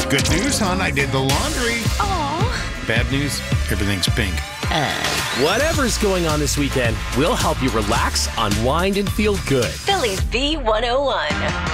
Good news, hon. I did the laundry. Aw. Bad news, everything's pink. Whatever's going on this weekend, we'll help you relax, unwind, and feel good. Phillies B101.